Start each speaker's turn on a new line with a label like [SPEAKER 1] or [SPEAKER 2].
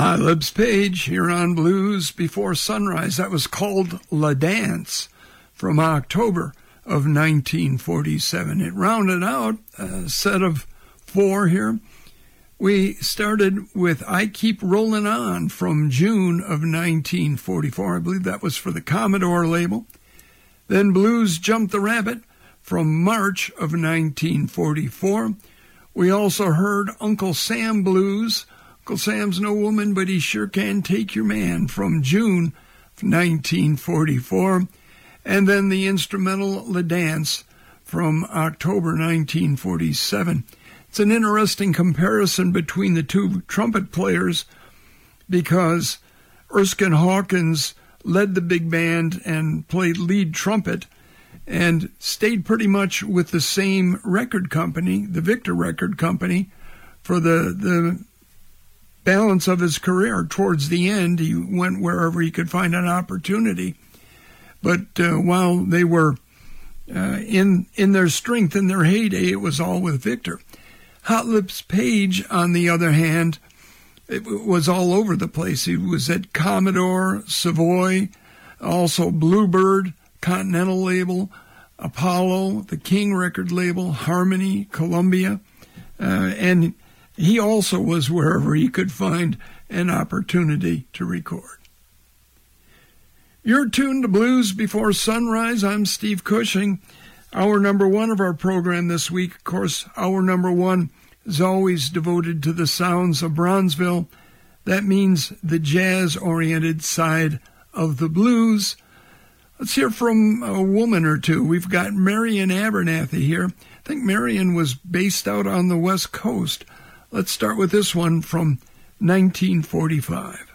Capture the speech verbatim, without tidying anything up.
[SPEAKER 1] Hot Lips Page here on Blues Before Sunrise. That was called La Dance from October of nineteen forty-seven. It rounded out a set of four here. We started with I Keep Rollin' On from June of nineteen forty-four. I believe that was for the Commodore label. Then Blues Jump the Rabbit from March of nineteen forty-four. We also heard Uncle Sam Blues. Uncle Sam's no woman, but he sure can take your man from June of nineteen forty-four. And then the instrumental La Dance from October nineteen forty-seven. It's an interesting comparison between the two trumpet players because Erskine Hawkins led the big band and played lead trumpet and stayed pretty much with the same record company, the Victor Record Company, for the, the balance of his career. Towards the end, he went wherever he could find an opportunity. But uh, while they were uh, in, in their strength, in their heyday, it was all with Victor. Hot Lips Page, on the other hand, it was all over the place. He was at Commodore, Savoy, also Bluebird, Continental label, Apollo, the King record label, Harmony, Columbia, uh, and he also was wherever he could find an opportunity to record. You're tuned to Blues Before Sunrise. I'm Steve Cushing. Hour number one of our program this week, of course, hour number one is always devoted to the sounds of Bronzeville. That means the jazz-oriented side of the blues. Let's hear from a woman or two. We've got Marian Abernathy here. I think Marian was based out on the West Coast. Let's start with this one from nineteen forty-five.